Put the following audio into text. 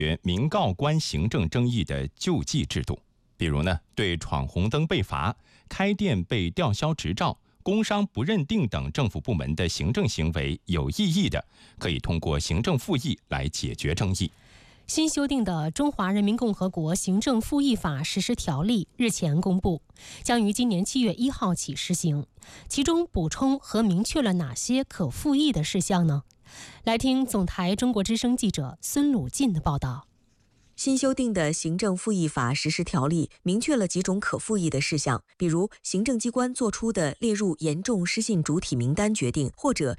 民告关行政争议的救济制度。比如呢，对闯红灯被罚、开店被吊销执照、工商不认定等政府部门的行政行为有异议的，可以通过行政复议来解决争议。 新修订的《中华人民共和国行政复议法实施条例》日前公布，将于今年7月1号起施行。其中补充和明确了哪些可复议的事项呢？来听总台中国之声记者孙鲁进的报道。 新修订的行政复议法实施条例明确了几种可复议的事项，比如行政机关作出的列入严重失信主体名单决定，或者